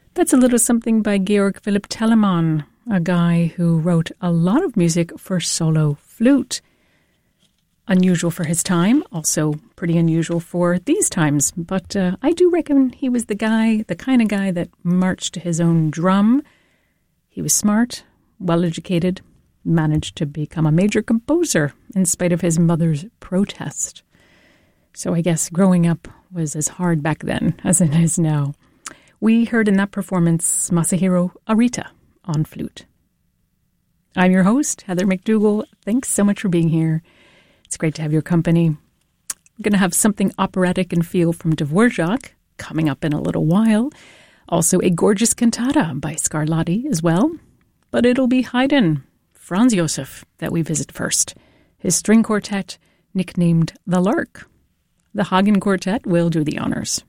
That's a little something by Georg Philipp Telemann, a guy who wrote a lot of music for solo flute. Unusual for his time, also pretty unusual for these times. But I do reckon he was the kind of guy that marched to his own drum. He was smart, well-educated, managed to become a major composer in spite of his mother's protest. So I guess growing up was as hard back then as it is now. We heard in that performance Masahiro Arita on flute. I'm your host, Heather McDougall. Thanks so much for being here. It's great to have your company. We're going to have something operatic and feel from Dvorak coming up in a little while. Also a gorgeous cantata by Scarlatti as well. But it'll be Haydn, Franz Josef, that we visit first. His string quartet, nicknamed The Lark. The Hagen Quartet will do the honors.